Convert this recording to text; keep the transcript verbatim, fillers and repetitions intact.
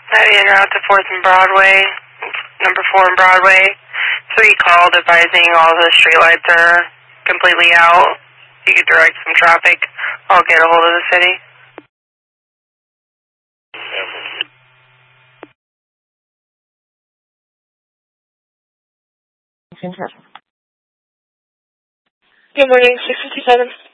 Heading out to fourth and Broadway, number four and Broadway. Three called advising all the streetlights are completely out. You could direct some traffic. I'll get a hold of the city. Good morning, six fifty-seven.